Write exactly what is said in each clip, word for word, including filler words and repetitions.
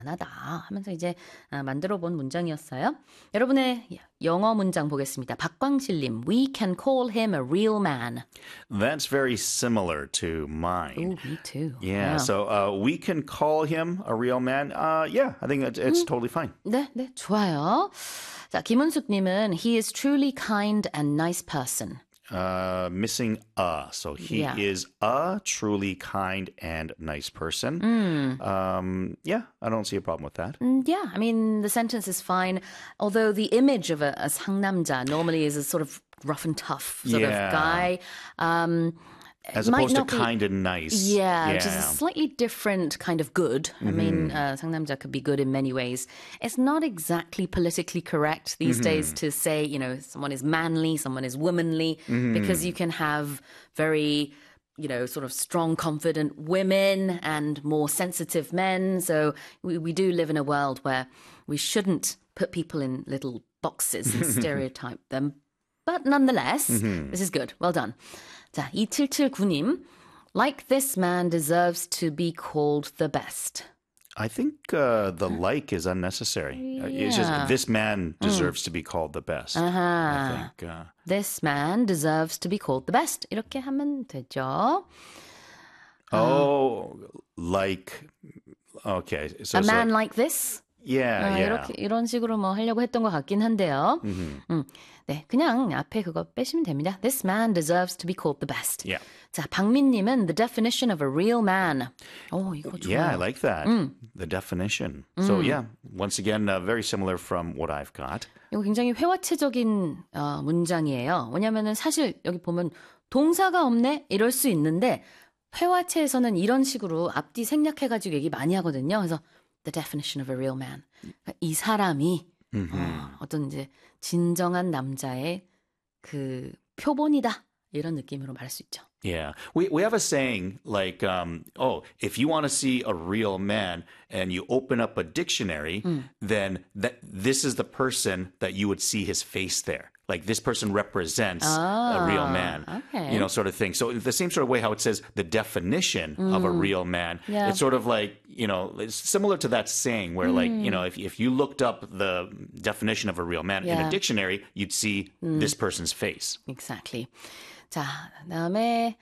하다 하면서 이제 아, 만들어 본 문장이었어요. 여러분의 영어 문장 보겠습니다. 박광실님, we can call him a real man. That's very similar to mine. Oh, me too. Yeah, Yeah. so uh, we can call him a real man. Uh, yeah, I think it's, it's totally fine. 네, 네, 좋아요. 자, 김은숙님은 he is truly kind and nice person. Uh, missing a. So he Yeah. is a truly kind and nice person. Um, yeah, I don't see a problem with that. Mm, yeah, I mean, the sentence is fine. Although the image of a, a 상남자 normally is a sort of rough and tough sort Yeah. of guy. Um, As might opposed to not be- kind and nice. Yeah, which is a slightly different kind of good. I mean, uh, 상남자 could be good in many ways. It's not exactly politically correct these days to say, you know, someone is manly, someone is womanly, because you can have very, you know, sort of strong, confident women and more sensitive men. So we, we do live in a world where we shouldn't put people in little boxes and stereotype them. But nonetheless, this is good. Well done. 자, 이칠칠구님. Like this man deserves to be called the best. I think uh, the like is unnecessary. Uh, It's just Yeah. this man deserves to be called the best. I 아하. think. Uh, This man deserves to be called the best. 이렇게 하면 되죠. oh, like. Okay. So, A so- man like this? yeah, 아, yeah. 이렇게 이런 식으로 뭐 하려고 했던 것 같긴 한데요. 음, 네, 그냥 앞에 그거 빼시면 됩니다. This man deserves to be called the best. Yeah. 자, 박민님은 the definition of a real man. 오, 이거 좋아요. Yeah, I like that. The definition. So, yeah, once again, uh, very similar from what I've got. 이거 굉장히 회화체적인 어, 문장이에요. 왜냐면은 사실 여기 보면 동사가 없네 이럴 수 있는데 회화체에서는 이런 식으로 앞뒤 생략해가지고 얘기 많이 하거든요. 그래서 the definition of a real man. 그러니까 이 사람이 어, 어떤 이제 진정한 남자의 그 표본이다 이런 느낌으로 말할 수 있죠. Yeah. We we have a saying like, um, oh, if you want to see a real man and you open up a dictionary, then that this is the person that you would see his face there. Like this person represents a real man. okay. You know, sort of thing. So the same sort of way how it says the definition of a real man, Yeah. it's sort of like, you know, it's similar to that saying where like, you know, if if you looked up the definition of a real man in Yeah. a dictionary, you'd see this person's face. Exactly. 자, 그다음에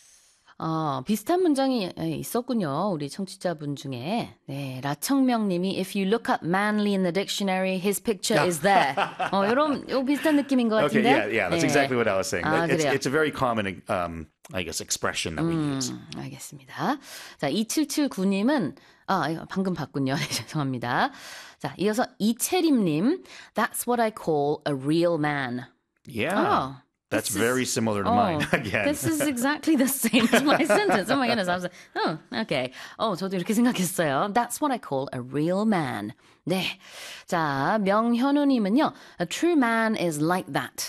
어, 비슷한 문장이 있었군요. 우리 청취자분 중에. 네, 라청명 님이 If you look up manly in the dictionary, his picture is there. 어, 이런 요 비슷한 느낌인 것 Okay, 같은데. yeah, yeah, that's 네. exactly what I was saying. 아, it's, 그래요? it's a very common, um, I guess, expression that we use. 알겠습니다. 자, 이칠칠구님은 아, 이거 방금 봤군요. 네, 죄송합니다. 자, 이어서 이채림님 That's what I call a real man. Yeah, Oh, that's this is- very similar to Oh, mine. Again, this is exactly the same as my sentence. Oh my goodness. I was like, oh, okay. 어, 저도 이렇게 생각했어요. That's what I call a real man. 네. 자, 명현우님은요. A true man is like that.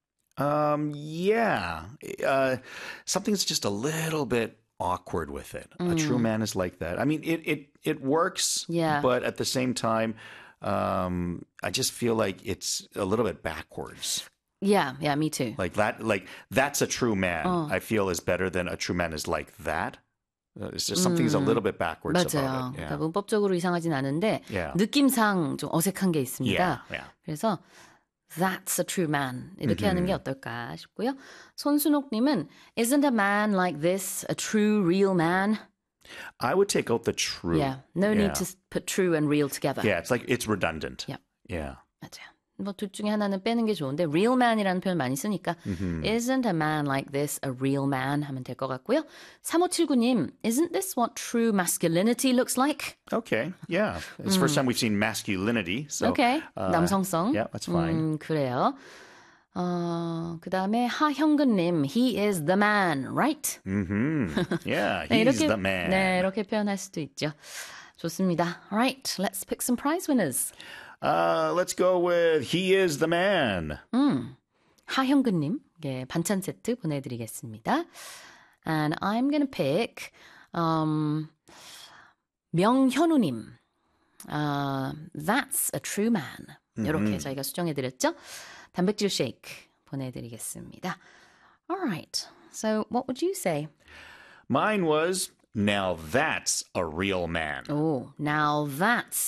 um, yeah, uh, something's just a little bit awkward with it. A true man is like that. I mean, it it it works, Yeah. but at the same time, um, I just feel like it's a little bit backwards. Yeah, yeah, me too. Like that, like that's a true man. I feel is better than a true man is like that. Uh, It's just something's a little bit backwards 맞아요. about it. 그러니까 Yeah. 문법적으로 이상하진 않은데 Yeah. 느낌상 좀 어색한 게 있습니다. Yeah, yeah. 그래서 That's a true man. 이렇게 하는 게 어떨까 싶고요. 손순옥님은 Isn't a man like this a true, real man? I would take out the true. Yeah. No Yeah. need to put true and real together. Yeah, it's like it's redundant. Yep. Yeah. 맞아요. 뭐 둘 중에 하나는 빼는 게 좋은데 real man이라는 표현 많이 쓰니까 Isn't a man like this a real man 하면 될 것 같고요. 삼오칠구님 Isn't this what true masculinity looks like? Okay. Yeah. It's the first time we've seen masculinity. So Okay. uh, 남성성. Yeah, that's fine. 음, 그래요. 어, 그 다음에 하형근님 He is the man, right? hmm Yeah, 네, he's 이렇게, the man. 네, 이렇게 표현할 수도 있죠. 좋습니다. Alright, let's pick some prize winners. Uh, let's go with he is the man. 하형근님, 예, 반찬 세트 보내드리겠습니다. And I'm gonna pick um, 명현우님. Uh, that's a true man. 이렇게 저희가 수정해드렸죠. 단백질 쉐이크 보내드리겠습니다. Alright, so what would you say? Mine was Now that's a real man. Oh, now that's